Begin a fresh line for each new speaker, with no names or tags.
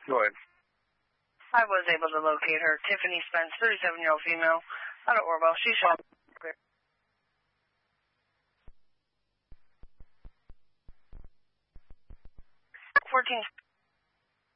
Go ahead.
I was able to locate her. Tiffany Spence, 37-year-old female, out of Orwell. She shot 14.